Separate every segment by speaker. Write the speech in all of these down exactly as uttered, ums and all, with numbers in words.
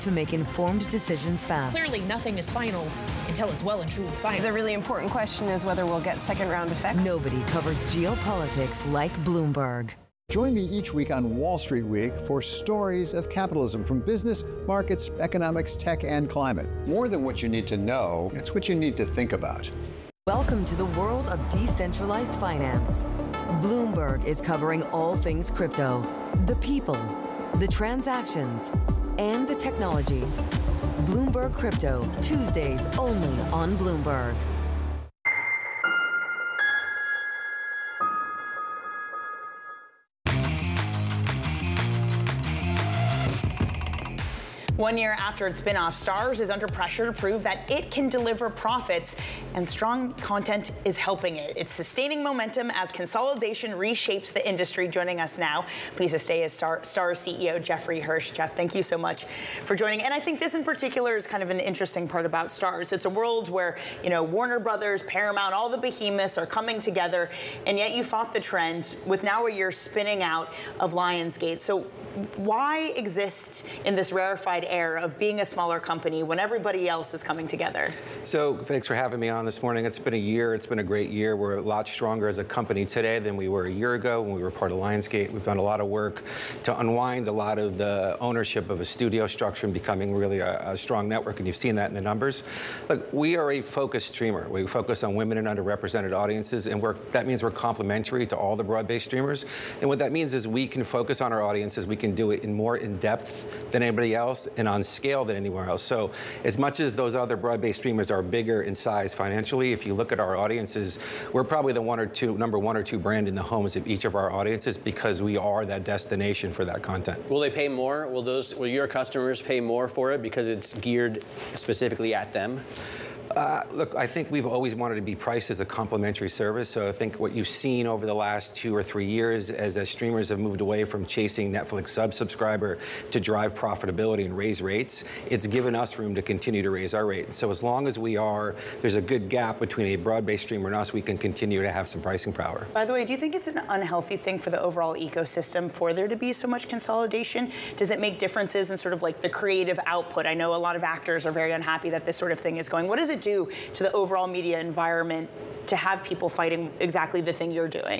Speaker 1: to make informed decisions fast.
Speaker 2: Clearly, nothing is final until it's well and truly final.
Speaker 3: The really important question is whether we'll get second round effects.
Speaker 1: Nobody covers geopolitics like Bloomberg.
Speaker 4: Join me each week on Wall Street Week for stories of capitalism from business, markets, economics, tech, and climate. More than what you need to know, it's what you need to think about.
Speaker 1: Welcome to the world of decentralized finance. Bloomberg is covering all things crypto, the people, the transactions, and the technology. Bloomberg Crypto, Tuesdays only on Bloomberg.
Speaker 5: One year after its spin-off, Starz is under pressure to prove that it can deliver profits, and strong content is helping it. It's sustaining momentum as consolidation reshapes the industry. Joining us now, pleased to stay as Star, Starz C E O Jeffrey Hirsch. Jeff, thank you so much for joining. And I think this in particular is kind of an interesting part about Starz. It's a world where, you know, Warner Brothers, Paramount, all the behemoths are coming together, and yet you fought the trend with now a year spinning out of Lionsgate. So why exist in this rarefied air of being a smaller company when everybody else is coming together?
Speaker 6: So thanks for having me on this morning. It's been a year. It's been a great year. We're a lot stronger as a company today than we were a year ago when we were part of Lionsgate. We've done a lot of work to unwind a lot of the ownership of a studio structure and becoming really a, a strong network, and you've seen that in the numbers. Look, we are a focused streamer. We focus on women and underrepresented audiences, and we're, that means we're complementary to all the broad-based streamers. And what that means is we can focus on our audiences. We can do it in more in depth than anybody else and on scale than anywhere else. So as much as those other broad-based streamers are bigger in size financially, if you look at our audiences, we're probably the one or two, number one or two brand in the homes of each of our audiences because we are that destination for that content.
Speaker 7: Will they pay more? Will those, will your customers pay more for it because it's geared specifically at them?
Speaker 6: Uh, look, I think we've always wanted to be priced as a complimentary service. So I think what you've seen over the last two or three years as, as streamers have moved away from chasing Netflix sub-subscriber to drive profitability and raise rates, it's given us room to continue to raise our rate. So as long as we are, there's a good gap between a broad-based streamer and us, we can continue to have some pricing power.
Speaker 5: By the way, do you think it's an unhealthy thing for the overall ecosystem for there to be so much consolidation? Does it make differences in sort of like the creative output? I know a lot of actors are very unhappy that this sort of thing is going. What does it do to the overall media environment to have people fighting exactly the thing you're doing?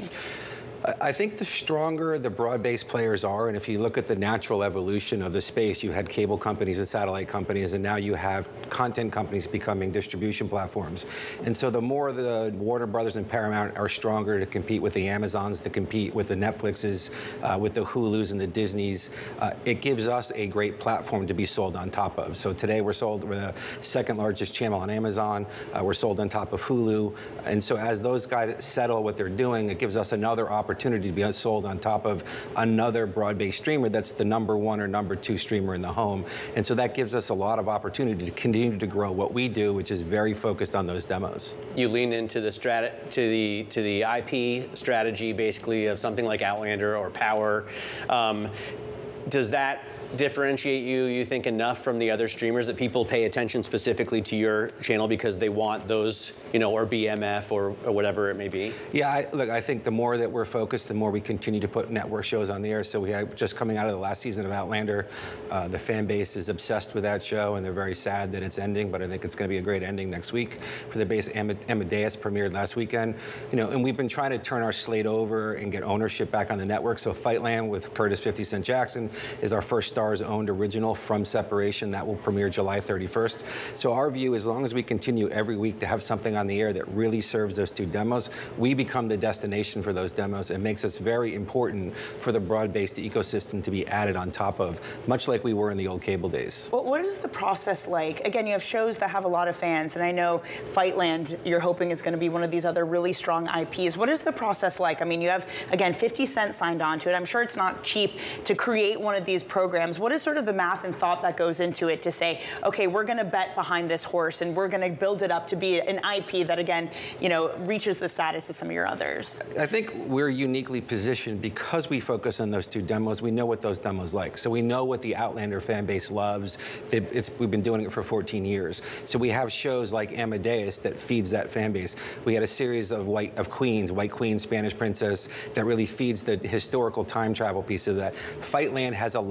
Speaker 6: I think the stronger the broad-based players are, and if you look at the natural evolution of the space, you had cable companies and satellite companies, and now you have content companies becoming distribution platforms. And so the more the Warner Brothers and Paramount are stronger to compete with the Amazons, to compete with the Netflixes, uh, with the Hulus and the Disneys, uh, it gives us a great platform to be sold on top of. So today we're sold, we're the second largest channel on Amazon, uh, we're sold on top of Hulu, and so as those guys settle what they're doing, it gives us another opportunity opportunity to be sold on top of another broad-based streamer that's the number one or number two streamer in the home. And so that gives us a lot of opportunity to continue to grow what we do, which is very focused on those demos.
Speaker 7: You lean into the strat to the to the I P strategy, basically, of something like Outlander or Power. Um, Does that differentiate you, you think, enough from the other streamers that people pay attention specifically to your channel because they want those, you know, or B M F or, or whatever it may be?
Speaker 6: Yeah, I, look, I think the more that we're focused, the more we continue to put network shows on the air. So we had just coming out of the last season of Outlander, uh, the fan base is obsessed with that show, and they're very sad that it's ending, but I think it's going to be a great ending next week. For the base, Amadeus premiered last weekend. You know, and we've been trying to turn our slate over and get ownership back on the network. So Fightland with Curtis fifty Cent Jackson is our first Starz-owned original from separation. That will premiere July thirty-first. So our view, as long as we continue every week to have something on the air that really serves those two demos, we become the destination for those demos. It makes us very important for the broad-based ecosystem to be added on top of, much like we were in the old cable days.
Speaker 5: Well, what is the process like? Again, you have shows that have a lot of fans, and I know Fightland, you're hoping is going to be one of these other really strong I Ps. What is the process like? I mean, you have, again, fifty Cent signed on to it. I'm sure it's not cheap to create one of these programs. What is sort of the math and thought that goes into it to say, okay, we're going to bet behind this horse and we're going to build it up to be an I P that, again, you know, reaches the status of some of your others?
Speaker 6: I think we're uniquely positioned because we focus on those two demos. We know what those demos like. So we know what the Outlander fan base loves. They, it's, we've been doing it for fourteen years. So we have shows like Amadeus that feeds that fan base. We had a series of White of Queens, White Queen, Spanish Princess, that really feeds the historical time travel piece of that. Fightland has a lot of the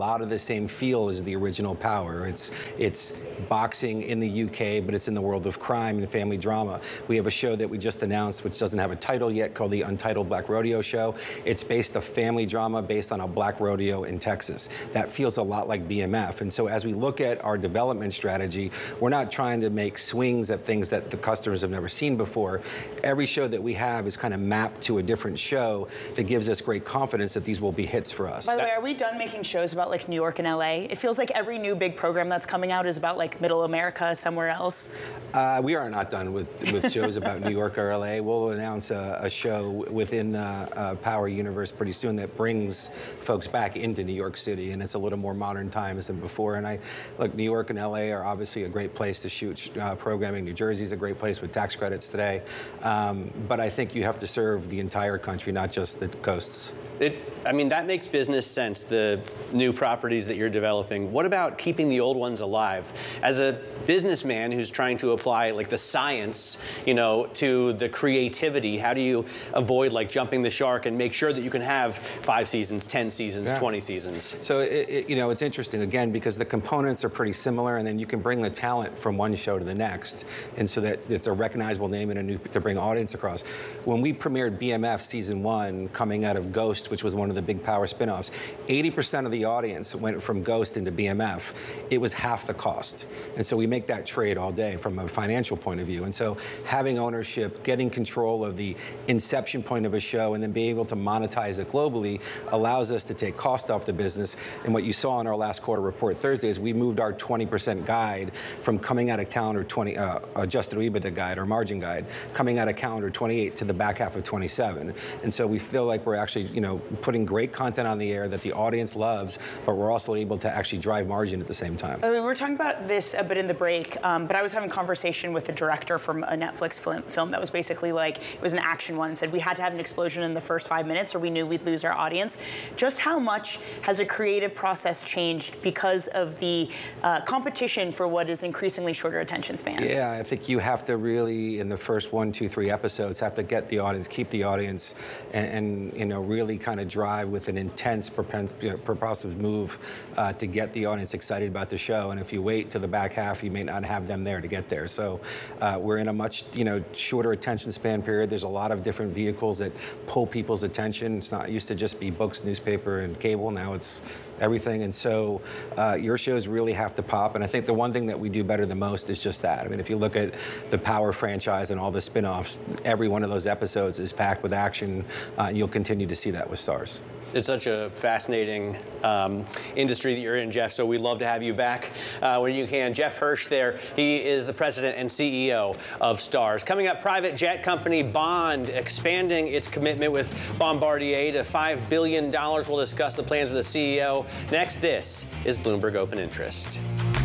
Speaker 6: same feel as the original Power. It's, it's boxing in the U K, but it's in the world of crime and family drama. We have a show that we just announced, which doesn't have a title yet, called the Untitled Black Rodeo Show. It's based a family drama based on a black rodeo in Texas. That feels a lot like B M F. And so as we look at our development strategy, we're not trying to make swings at things that the customers have never seen before. Every show that we have is kind of mapped to a different show that gives us great confidence that these will be hits for us.
Speaker 5: By the way, are we done making shows about like New York and L A? It feels like every new big program that's coming out is about like Middle America, somewhere else.
Speaker 6: Uh, we are not done with, with shows about New York or L A. We'll announce a, a show within uh, uh, Power Universe pretty soon that brings folks back into New York City, and it's a little more modern times than before. And I look, New York and L A are obviously a great place to shoot uh, programming. New Jersey's a great place with tax credits today. Um, but I think you have to serve the entire country, not just the coasts.
Speaker 7: It, I mean, that makes business sense, the new properties that you're developing. What about keeping the old ones alive? As a businessman who's trying to apply like the science, you know, to the creativity, how do you avoid like jumping the shark and make sure that you can have five seasons, ten seasons, yeah. twenty seasons?
Speaker 6: So, it, it, you know, it's interesting, again, because the components are pretty similar, and then you can bring the talent from one show to the next, and so that it's a recognizable name and a new, to bring audience across. When we premiered B M F season one, coming out of Ghost, which was one of the big Power spinoffs, eighty percent of the audience went from Ghost into B M F. It was half the cost. And so we make that trade all day from a financial point of view. And so having ownership, getting control of the inception point of a show, and then being able to monetize it globally allows us to take cost off the business. And what you saw in our last quarter report Thursday is we moved our twenty percent guide from coming out of calendar twenty, uh, adjusted EBITDA guide, or margin guide, coming out of calendar twenty-eight to the back half of twenty-seven. And so we feel like we're actually, you know, putting great content on the air that the audience loves, but we're also able to actually drive margin at the same time.
Speaker 5: I mean, we were talking about this a bit in the break, um, but I was having a conversation with a director from a Netflix film, film that was basically like, it was an action one, and said we had to have an explosion in the first five minutes or we knew we'd lose our audience. Just how much has a creative process changed because of the uh, competition for what is increasingly shorter attention spans?
Speaker 6: Yeah, I think you have to really, in the first one, two, three episodes, have to get the audience, keep the audience, and, and you know, really kind of drive with an intense, you know, propulsive move uh, to get the audience excited about the show. And if you wait to the back half, you may not have them there to get there. So uh, we're in a much, you know, shorter attention span period. There's a lot of different vehicles that pull people's attention. It's not it used to just be books, newspaper, and cable. Now it's everything. And so uh, your shows really have to pop. And I think the one thing that we do better than most is just that. I mean, if you look at the Power franchise and all the spin-offs, every one of those episodes is packed with action. Uh, and you'll continue to see that with Starz.
Speaker 7: It's such a fascinating um, industry that you're in, Jeff, so we'd love to have you back uh, when you can. Jeff Hirsch there, he is the president and C E O of Starz. Coming up, private jet company Bond expanding its commitment with Bombardier to five billion dollars. We'll discuss the plans of the C E O. Next, this is Bloomberg Open Interest.